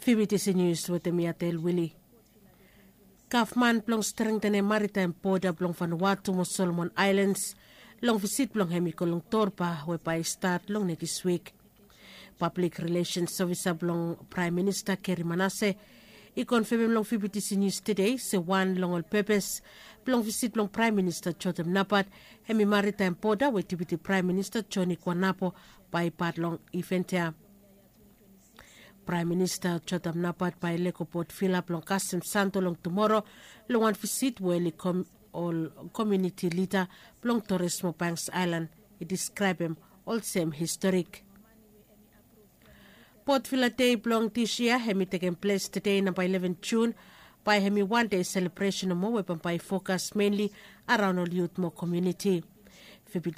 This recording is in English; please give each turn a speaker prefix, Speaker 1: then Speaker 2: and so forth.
Speaker 1: VBTC News with Miatel Willie. Kaufman plong strengthen a maritime border plong Vanuatu mo Solomon Islands, long visit plong hemiko long Torpa, whereby start long next week. Public Relations Officer plong Prime Minister Kerry Manasseh, i-confirm long VBTC News today, se one long all purpose, plong visit plong Prime Minister Chotam Napat, hemi maritime border with Deputy Prime Minister Johnny Kwanapo, by part long eventia. Prime Minister Chotam Napat by Leko Port Phillip long Custom Santo long tomorrow long one visit where all community leader long Torres Banks Island. It describe him all same historic. Port Phillip Day long this year hemi taken place today number 11 June by hemi one day celebration of more weapon by focus mainly around all youth more community.